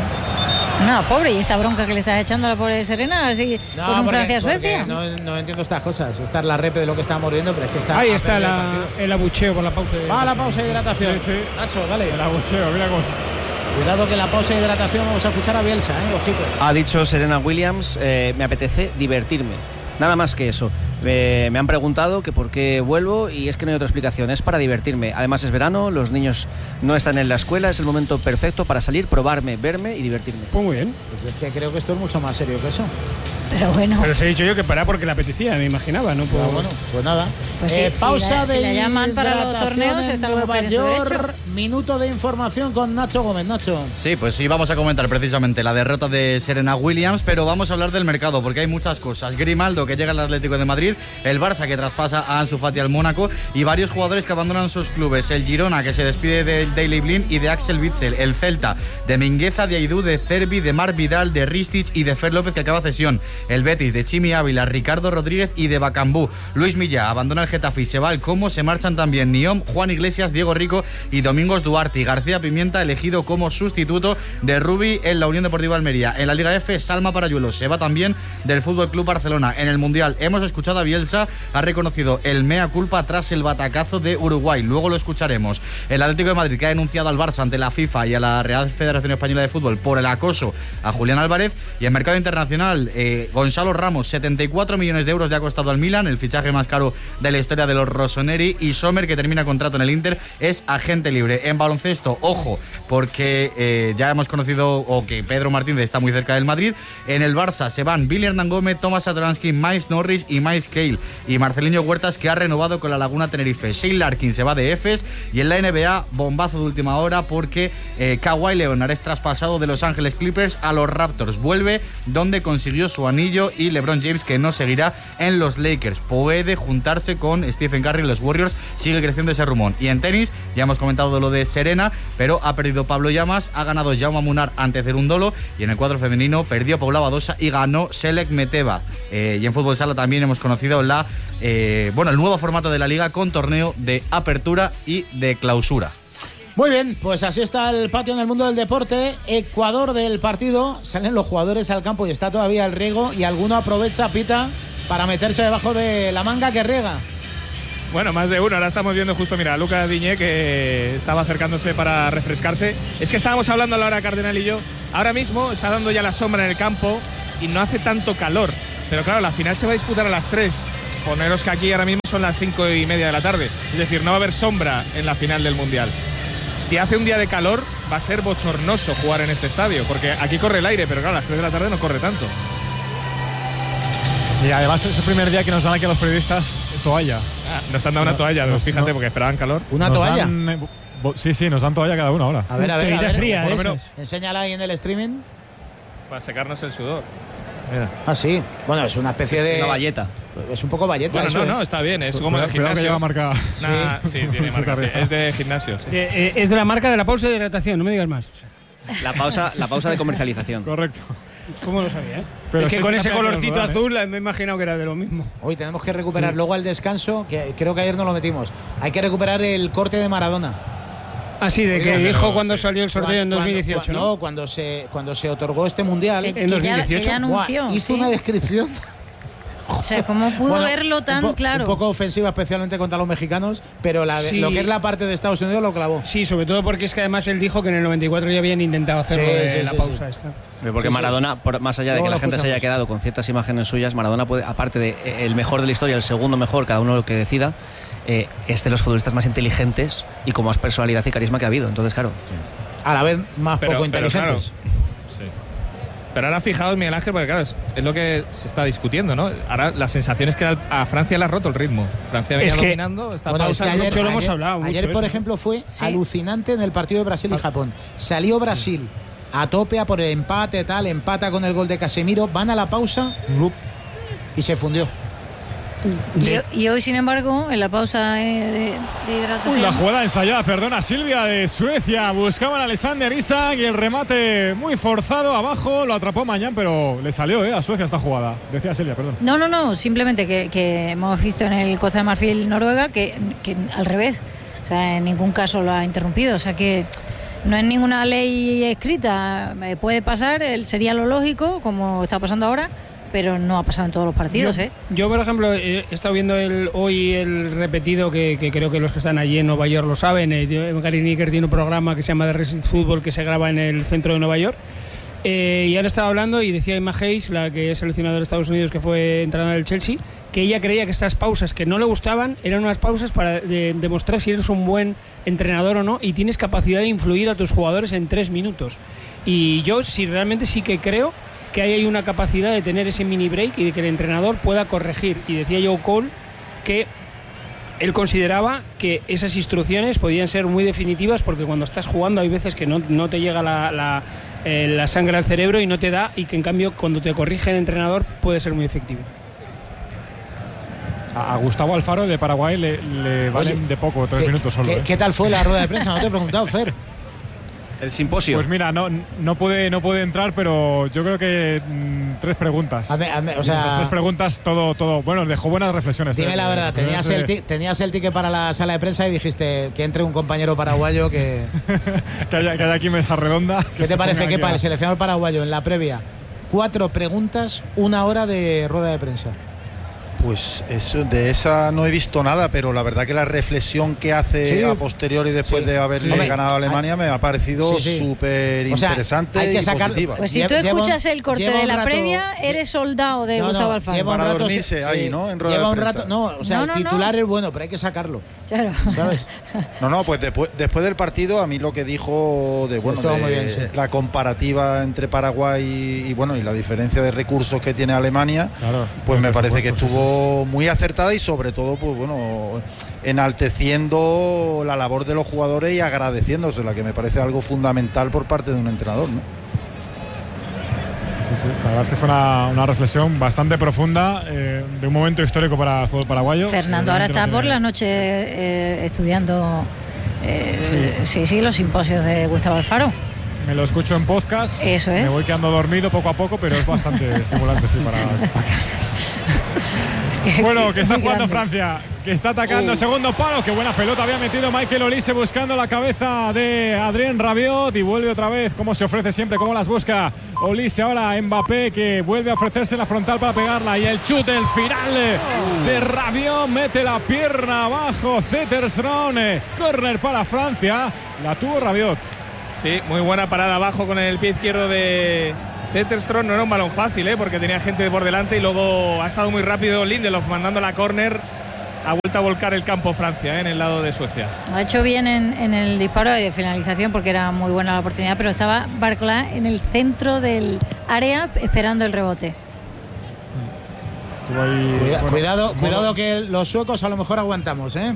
No, pobre, y esta bronca que le estás echando a la pobre Serena, así No, con un porque- Francia-Suecia. porque No, no entiendo estas cosas. Esta es la repe de lo que estábamos viendo, pero es que está. Ahí ha está perdido el la- partido. el abucheo por la pausa. De Va a la pausa de hidratación. Sí, sí. Nacho, dale. El abucheo, mira cómo se- Cuidado que en la pausa de hidratación vamos a escuchar a Bielsa, ¿eh? Ojito. Ha dicho Serena Williams, eh, me apetece divertirme. Nada más que eso. Eh, me han preguntado que por qué vuelvo y es que no hay otra explicación. Es para divertirme. Además es verano, los niños no están en la escuela, es el momento perfecto para salir, probarme, verme y divertirme. Pues muy bien. Pues es que creo que esto es mucho más serio que eso. Pero bueno, Pero os he dicho yo que para porque le apetecía, me imaginaba, ¿no? Pero Por- bueno, pues nada. Pues sí, Eh, si pausa la- de si la llaman para los hidratación torneos, en está la Nueva mujer en su York. derecho. Minuto de información con Nacho Gómez. Nacho. Sí, pues sí, vamos a comentar precisamente la derrota de Serena Williams, pero vamos a hablar del mercado porque hay muchas cosas. Grimaldo, que llega al Atlético de Madrid, el Barça, que traspasa a Ansu Fati al Mónaco, y varios jugadores que abandonan sus clubes. El Girona, que se despide del Daily Blind y de Axel Witsel. El Celta, de Mingueza, de Aidú, de Cervi, de Mar Vidal, de Ristich y de Fer López, que acaba cesión. El Betis, de Chimi Ávila, Ricardo Rodríguez y de Bacambú. Luis Milla abandona el Getafe y se va al Como. Se marchan también Niom, Juan Iglesias, Diego Rico y Domingos Duarte. Y García Pimienta elegido como sustituto de Rubi en la Unión Deportiva Almería. En la Liga F, Salma Parayuelo se va también del Fútbol Club Barcelona. En el Mundial hemos escuchado a Bielsa, ha reconocido el mea culpa tras el batacazo de Uruguay. Luego lo escucharemos. El Atlético de Madrid, que ha denunciado al Barça ante la FIFA y a la Real Federación Española de Fútbol por el acoso a Julián Álvarez. Y en mercado internacional, eh, Gonzalo Ramos, setenta y cuatro millones de euros le ha costado al Milan, el fichaje más caro de la historia de los rossoneri. Y Sommer, que termina contrato en el Inter, es agente libre. En baloncesto, ojo, porque eh, ya hemos conocido o que Pedro Martínez está muy cerca del Madrid. En el Barça se van Billy Hernán Gómez, Tomás Satoransky, Miles Norris y Miles Cale. Y Marcelinho Huertas, que ha renovado con la Laguna Tenerife. Shane Larkin se va de Efes. Y en la N B A, bombazo de última hora porque eh, Kawhi Leonard es traspasado de Los Ángeles Clippers a los Raptors. Vuelve donde consiguió su anillo, y LeBron James, que no seguirá en los Lakers. Puede juntarse con Stephen Curry en los Warriors. Sigue creciendo ese rumor. Y en tenis, ya hemos comentado lo de Serena, pero ha perdido Pablo Llamas, ha ganado Jaume Munar ante Cerúndolo, y en el cuadro femenino perdió Paula Badosa y ganó Selek Meteva. Eh, y en fútbol sala también hemos conocido la eh, bueno, el nuevo formato de la liga con torneo de apertura y de clausura. Muy bien, pues así está el patio en el mundo del deporte. Ecuador del partido, salen los jugadores al campo y está todavía el riego y alguno aprovecha, pita, para meterse debajo de la manga que riega. Bueno, más de uno. Ahora estamos viendo justo, mira, a Lucas Diñé, que estaba acercándose para refrescarse. Es que estábamos hablando a la hora Cardenal y yo. Ahora mismo está dando ya la sombra en el campo y no hace tanto calor. Pero claro, la final se va a disputar a las tres. Poneros que aquí ahora mismo son las cinco y media de la tarde. Es decir, no va a haber sombra en la final del Mundial. Si hace un día de calor, va a ser bochornoso jugar en este estadio, porque aquí corre el aire, pero claro, a las tres de la tarde no corre tanto. Y además es el primer día que nos dan aquí a los periodistas toalla. Ah, nos han dado una toalla, nos, fíjate, no, porque esperaban calor. ¿Una nos toalla? Dan, eh, bo, sí, sí, nos dan toalla cada uno ahora. A ver, a ver, a ver. Fría, por lo menos. Enséñala ahí en el streaming. Para secarnos el sudor. Mira. Ah, sí. Bueno, es una especie de... Una valleta. Es un poco valleta. Bueno, eso, no, ¿eh? no, está bien, es como Cuidado, de cuidado que gimnasio. lleva marca. Nah, sí, tiene marca, sí. Es de gimnasio, sí. Eh, eh, es de la marca de la pausa de hidratación, no me digas más. La pausa, la pausa de comercialización. Correcto. ¿Cómo lo sabía? Eh? Pero es que sí con es ese campeón que colorcito nos dan, azul eh, me he imaginado que era de lo mismo. Hoy tenemos que recuperar Sí. luego al descanso, que creo que ayer no lo metimos. Hay que recuperar el corte de Maradona. Ah, sí, de que Pero, dijo cuando sí. salió el sorteo en Cuando- dos mil dieciocho, cuando- ¿no? No, cuando se, cuando se otorgó este mundial. Que, En que ya, dos mil dieciocho. que ya anunció. Buah, hizo sí. una descripción. O sea, ¿cómo pudo Bueno, verlo tan un po- claro? Un poco ofensiva, especialmente contra los mexicanos, pero la de- Sí. lo que es la parte de Estados Unidos lo clavó. Sí, sobre todo porque es que además él dijo que en el noventa y cuatro ya habían intentado hacerlo Sí, de sí, la sí, pausa sí. esta. Porque Sí, sí. Maradona, por- más allá de Luego que la lo gente se haya escuchamos. quedado con ciertas imágenes suyas, Maradona puede, aparte de eh, el mejor de la historia, el segundo mejor, cada uno lo que decida, eh, es de los futbolistas más inteligentes y con más personalidad y carisma que ha habido. Entonces, claro, A la vez más Pero- poco pero inteligentes. Sí. Pero ahora fijaos, Miguel Ángel, porque claro, es, es lo que se está discutiendo, ¿no? Ahora la sensación es que al- a Francia le ha roto el ritmo. Francia venía Es que- dominando, está Bueno, es que pausando. ayer, mucho, lo hemos ayer- hablado mucho ayer, por eso. ejemplo, fue Sí. alucinante en el partido de Brasil y Japón. Salió Brasil a tope a por el empate, tal, empata con el gol de Casemiro, van a la pausa ¡rup! Y se fundió. Y, y hoy, sin embargo, en la pausa eh, de, de hidratación. Uy, la jugada ensayada, perdona, Silvia de Suecia. Buscaban a Alexander Isak y el remate muy forzado abajo. Lo atrapó Mañán, pero le salió eh, a Suecia esta jugada. Decía Silvia, perdón. No, no, no, simplemente que, que hemos visto en el Costa de Marfil Noruega que, que al revés, o sea, en ningún caso lo ha interrumpido, o sea que no es ninguna ley escrita, eh, puede pasar, el- sería lo lógico, como está pasando ahora, pero no ha pasado en todos los partidos, yo, ¿eh? yo, por ejemplo, he he estado viendo el, hoy el repetido que, que creo que los que están allí en Nueva York lo saben. Eh, Gary Lineker tiene un programa que se llama The Racing Football que se graba en el centro de Nueva York. Eh, y ahora estaba hablando y decía Emma Hayes, la que es seleccionadora de Estados Unidos, que fue entrenadora del Chelsea, que ella creía que estas pausas que no le gustaban eran unas pausas para de- demostrar si eres un buen entrenador o no y tienes capacidad de influir a tus jugadores en tres minutos. Y yo sí, realmente sí que creo que ahí hay una capacidad de tener ese mini break y de que el entrenador pueda corregir. Y decía Joe Cole que él consideraba que esas instrucciones podían ser muy definitivas porque cuando estás jugando hay veces que no, no te llega la, la, eh, la sangre al cerebro y no te da, y que en cambio cuando te corrige el entrenador puede ser muy efectivo. A, a Gustavo Alfaro de Paraguay le, le valen Oye, de poco, tres ¿Qué, minutos solo. qué- eh. qué tal fue la rueda de prensa? No te he preguntado, Fer. el simposio. Pues mira, no, no, puede, no puede entrar, pero yo creo que mm, tres preguntas. Hazme- hazme- o Esas sea, tres preguntas, todo, todo. Bueno, dejó buenas reflexiones. dime eh. la verdad, tenías Eh, el, ti- tenías el ticket para la sala de prensa y dijiste que entre un compañero paraguayo que... que, haya, que haya aquí mesa redonda. ¿Qué te se parece ponga que aquí para a- el seleccionador paraguayo en la previa? Cuatro preguntas, una hora de rueda de prensa. Pues eso, de esa no he visto nada, pero la verdad que la reflexión que hace Sí. a posteriori después Sí. de haberle Sí. ganado a Alemania me ha parecido Sí, sí. súper O sea, interesante hay que y sacar- positiva. Pues si Lleva- tú lleva un- escuchas el corte lleva de un la rato- previa, eres soldado de No, no, Gustavo Alfaro. lleva un Para rato- dormirse ahí, ¿no? En rueda lleva de un prensa. rato, no, o sea, No, el no, no. titular es bueno, pero hay que sacarlo, Claro. ¿sabes? No, no, pues después, después del partido a mí lo que dijo de bueno Estuvo de muy bien, sí. la comparativa entre Paraguay y, y, bueno y la diferencia de recursos que tiene Alemania, Claro, pues el me parece que presupuesto, sí, estuvo muy acertada y sobre todo pues bueno enalteciendo la labor de los jugadores y agradeciéndosela, que me parece algo fundamental por parte de un entrenador, ¿no? Sí, sí. La verdad es que fue una, una reflexión bastante profunda eh, de un momento histórico para el fútbol paraguayo. Fernando ahora Evidentemente está no por tiene- la noche eh, estudiando eh, sí. sí, los simposios de Gustavo Alfaro. Me lo escucho en podcast. Eso es. Me voy quedando dormido poco a poco, pero es bastante estimulante, sí, para, para quedarse. Bueno, que está Muy jugando grande. Francia, que está atacando, Uh. segundo palo, qué buena pelota había metido Michael Olise buscando la cabeza de Adrien Rabiot y vuelve otra vez, como se ofrece siempre, como las busca Olise. Ahora Mbappé, que vuelve a ofrecerse en la frontal para pegarla, y el chute, el final de Rabiot, mete la pierna abajo, Zetterström, córner para Francia, la tuvo Rabiot. Sí, muy buena parada abajo con el pie izquierdo de Zetterström. No era un balón fácil, ¿eh? Porque tenía gente por delante y luego ha estado muy rápido Lindelof mandando la córner. Ha vuelto a volcar el campo Francia, ¿eh? En el lado de Suecia. Ha hecho bien en, en el disparo de finalización porque era muy buena la oportunidad, pero estaba Barcola en el centro del área esperando el rebote. Estuvo ahí, Cuida- bueno, cuidado, modo- cuidado que los suecos a lo mejor aguantamos, ¿eh?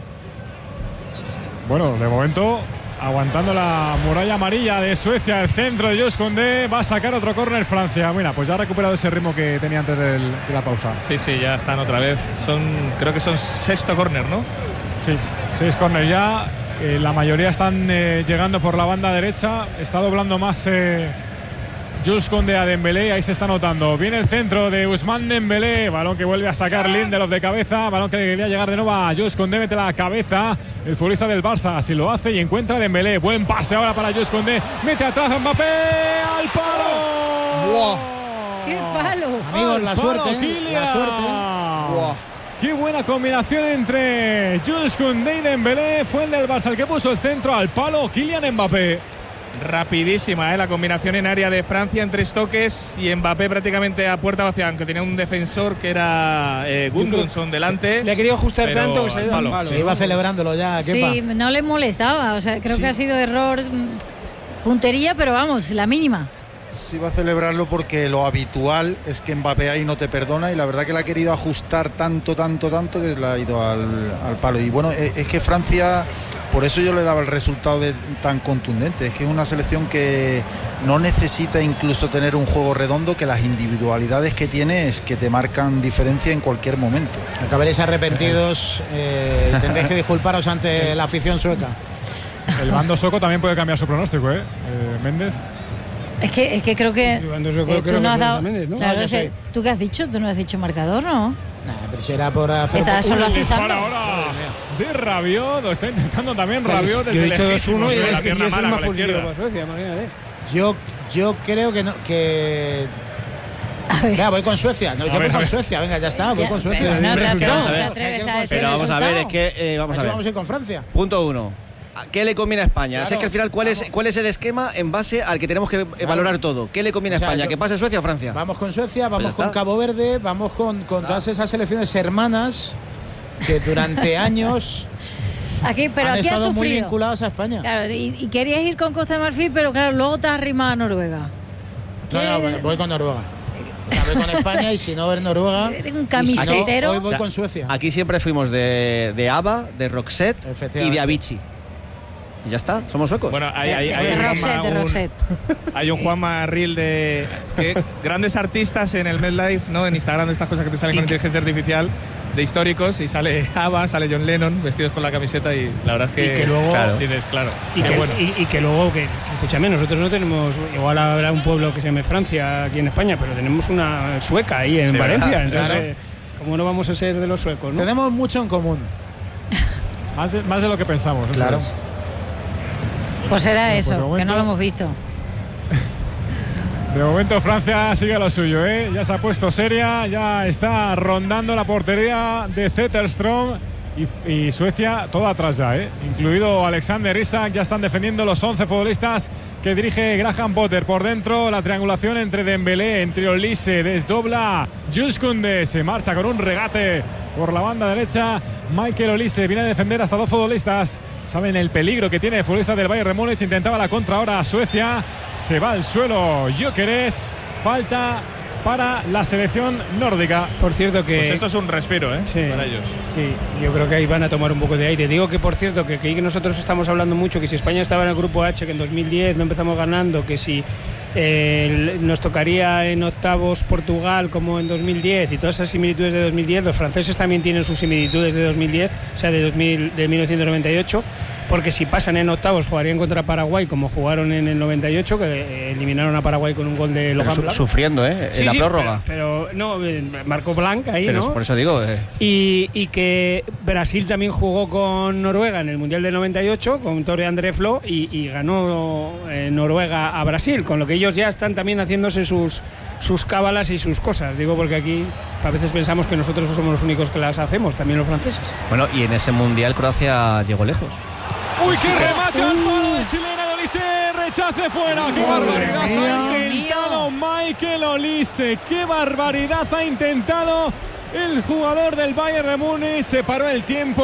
Bueno, de momento aguantando la muralla amarilla de Suecia, el centro de Jules Koundé, va a sacar otro córner Francia. Mira, pues ya ha recuperado ese ritmo que tenía antes del- de la pausa. Sí, sí, ya están otra vez. Son, creo que son sexto córner, ¿no? Sí, seis córner ya. Eh, la mayoría están eh, llegando por la banda derecha. Está doblando más eh, Jules Koundé a Dembélé. Ahí se está notando. Viene el centro de Ousmane Dembélé. Balón que vuelve a sacar Lindelof de cabeza. Balón que quería llegar de nuevo a Jules Koundé. Mete la cabeza. El futbolista del Barça así lo hace y encuentra a Dembélé. Buen pase ahora para Jules Koundé. Mete atrás a Mbappé. ¡Al palo! ¡Wow! ¡Qué palo! Amigos, ¡Al la palo, suerte, ¿eh? Kylian! La suerte. Buah. Qué buena combinación entre Jules Koundé y Dembélé. Fue el del Barça el que puso el centro al palo. Kylian Mbappé. Rapidísima, ¿eh? La combinación en área de Francia en tres toques y Mbappé prácticamente a puerta vacía, aunque tenía un defensor que era eh, Gudmundsson delante. Le ha querido ajustar pero tanto que se ha al ido al palo. palo. Se iba celebrándolo ya, Kepa. Sí, no le molestaba, o sea, creo Sí. que ha sido error, mm, puntería, pero vamos, la mínima. Sí, va a celebrarlo porque lo habitual es que Mbappé ahí no te perdona y la verdad que le ha querido ajustar tanto, tanto, tanto que le ha ido al, al palo. Y bueno, es, es que Francia, por eso yo le daba el resultado de, tan contundente. Es que es una selección que no necesita incluso tener un juego redondo, que las individualidades que tiene es que te marcan diferencia en cualquier momento. Acabaréis arrepentidos, eh, y tendréis que disculparos ante la afición sueca. El bando sueco también puede cambiar su pronóstico, ¿eh? eh Méndez. Es que, es que creo que Sí, cuando yo eh, creo tú que no has fue dado. Méndez, ¿no? Claro, No, yo es que- sé. ¿Tú qué has dicho? Tú no has dicho marcador, ¿no? Nah, pero si era por hacer. Estaba solo Uy, el disparo azuzando. ahora de Rabiot. Lo está intentando también Rabiot Yo desde he dicho dos lejísimos, uno y ¿eh? sobre la es pierna es el mala más con la positivo izquierda. para Suecia, imagínate. Yo, yo creo que no, que. A ver. Venga, voy con Suecia. No, yo ver, voy a con ver. Suecia. Venga, ya está, voy Ya, con Suecia. pero no te Resultado. atreves- Vamos a te ver. atreves a decir Pero el vamos a ver, es resultado. que eh, A vamos ver a si ver. vamos a ir con Francia. Punto uno. ¿A ¿Qué le conviene a España? Claro, Así es que al final, ¿cuál es, vamos. ¿cuál es el esquema en base al que tenemos que eh, valorar todo? ¿Qué le conviene O sea, a España? yo- ¿Que pase Suecia o Francia? Vamos con Suecia, Pues vamos ya con está. Cabo Verde, vamos con, con todas esas selecciones hermanas que durante años Aquí, pero han aquí ha estado muy sufrido. vinculadas a España. Claro, y, y querías ir con Costa de Marfil, pero claro, luego te has arrimado a Noruega. No, no, bueno, voy con Noruega. O sea, voy con España y si no ver Noruega. Eres un y si no, camisetero. hoy voy O sea, con Suecia. Aquí siempre fuimos de, de ABBA, de Roxette y Efectivamente. de Avicii. Y ya está, somos suecos. Bueno, hay, De- hay, de- hay de un Roxette, Juanma- de un- Roxette. hay un Juanma Reel de que, grandes artistas en el MedLife, ¿no? En Instagram, de estas cosas que te salen con inteligencia artificial, de históricos, y sale ABBA, sale John Lennon vestidos con la camiseta, y la verdad es que, Y que luego- claro, dices, claro, Y qué que, bueno. y, y que luego, que, que escúchame, nosotros no tenemos, igual habrá un pueblo que se llame Francia aquí en España, pero tenemos una sueca ahí en Sí, Valencia. ¿verdad? Entonces, Claro. eh, ¿cómo no vamos a ser de los suecos? ¿no? Tenemos mucho en común. Más de, más de lo que pensamos. eso Claro. es. Pues será Bueno, pues eso, de que momento- no lo hemos visto. De momento Francia sigue lo suyo, ¿eh? Ya se ha puesto seria, ya está rondando la portería de Zetterström y, y Suecia todo atrás ya, ¿eh? Incluido Alexander Isak, ya están defendiendo los once futbolistas que dirige Graham Potter. Por dentro la triangulación entre Dembélé, entre Olise, desdobla Jules Koundé, se marcha con un regate por la banda derecha. Michael Olise viene a defender hasta dos futbolistas. Saben el peligro que tiene el futbolista del Bayern de Múnich. Intentaba la contra ahora Suecia. Se va al suelo Gyökeres. Falta para la selección nórdica. Por cierto que... Pues esto es un respiro, ¿eh? Sí, Para ellos. sí, yo creo que ahí van a tomar un poco de aire. Digo que, por cierto, que, que nosotros estamos hablando mucho, que si España estaba en el grupo H, que en dos mil diez no empezamos ganando, que si eh, nos tocaría en octavos Portugal como en dos mil diez y todas esas similitudes de dos mil diez, los franceses también tienen sus similitudes de dos mil diez, o sea, de, dos mil, de mil novecientos noventa y ocho. porque si pasan en octavos jugarían contra Paraguay como jugaron en el noventa y ocho, que eliminaron a Paraguay con un gol de Logan su, Blanc. Sufriendo, ¿eh? Sí, en la sí, prórroga. Pero, pero no, marcó Blanc ahí, pero ¿no? Por eso digo. Eh. Y, y que Brasil también jugó con Noruega en el Mundial del noventa y ocho, con Tore André Flo, y, y ganó eh, Noruega a Brasil, con lo que ellos ya están también haciéndose sus, sus cábalas y sus cosas. Digo, porque aquí a veces pensamos que nosotros somos los únicos que las hacemos, también los franceses. Bueno, y en ese Mundial Croacia llegó lejos. Uy, qué remate al palo de chilena de Olise, rechace fuera. Qué barbaridad ha intentado Michael Olise, qué barbaridad ha intentado el jugador del Bayern de Múnich. Se paró el tiempo.